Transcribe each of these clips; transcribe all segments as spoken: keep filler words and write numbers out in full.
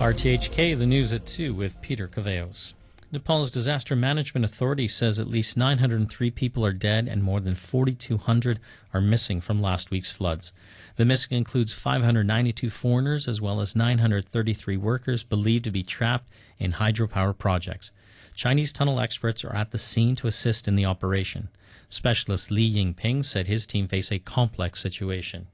R T H K, the news at two with Peter Caveos. Nepal's Disaster Management Authority says at least nine hundred three people are dead and more than forty-two hundred are missing from last week's floods. The missing includes five hundred ninety-two foreigners as well as nine hundred thirty-three workers believed to be trapped in hydropower projects. Chinese tunnel experts are at the scene to assist in the operation. Specialist Li Yingping said his team face a complex situation.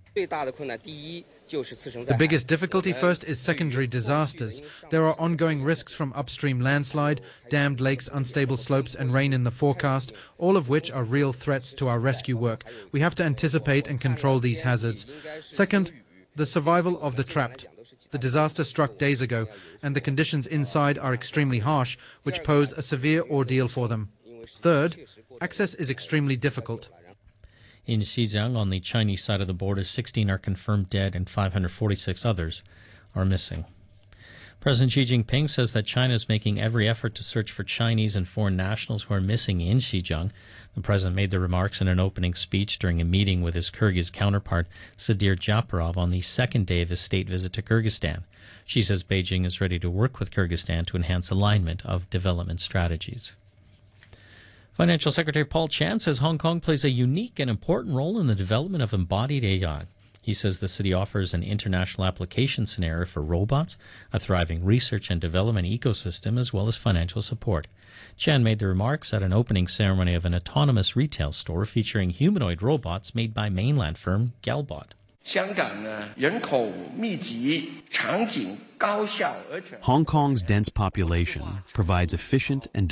The biggest difficulty first is secondary disasters. There are ongoing risks from upstream landslide, dammed lakes, unstable slopes, and rain in the forecast, all of which are real threats to our rescue work. We have to anticipate and control these hazards. Second, the survival of the trapped. The disaster struck days ago, and the conditions inside are extremely harsh, which pose a severe ordeal for them. Third, access is extremely difficult. In Xizang, on the Chinese side of the border, sixteen are confirmed dead and five hundred forty-six others are missing. President Xi Jinping says that China is making every effort to search for Chinese and foreign nationals who are missing in Xizang. The president made the remarks in an opening speech during a meeting with his Kyrgyz counterpart, Sadir Japarov, on the second day of his state visit to Kyrgyzstan. She says Beijing is ready to work with Kyrgyzstan to enhance alignment of development strategies. Financial Secretary Paul Chan says Hong Kong plays a unique and important role in the development of embodied A I. He says the city offers an international application scenario for robots, a thriving research and development ecosystem, as well as financial support. Chan made the remarks at an opening ceremony of an autonomous retail store featuring humanoid robots made by mainland firm Galbot. Hong Kong's dense population provides efficient and